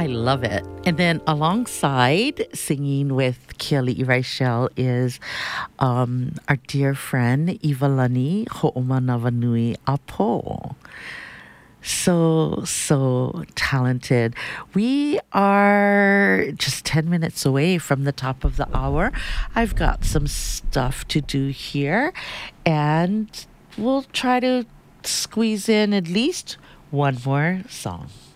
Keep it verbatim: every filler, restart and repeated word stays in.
love it. And then alongside singing with Keali Rachel is um, our dear friend Ivalani Ho'omanavanui Apo. So, so talented. We are just ten minutes away from the top of the hour. I've got some stuff to do here, and we'll try to squeeze in at least one more song.